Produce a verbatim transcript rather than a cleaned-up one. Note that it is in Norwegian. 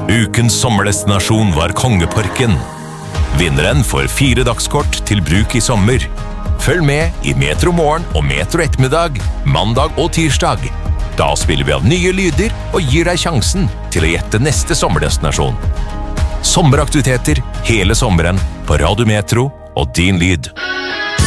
Ukens sommerdestinasjon var Kongeparken. Vinneren får fire dagskort til bruk i sommer. Følg med i Metro Morgen og Metro Ettermiddag, mandag og tirsdag. Da spiller vi av nye lyder og gir deg sjansen til å gjette neste sommerdestinasjon. Sommeraktiviteter hele sommeren på Radio Metro og Din Lyd.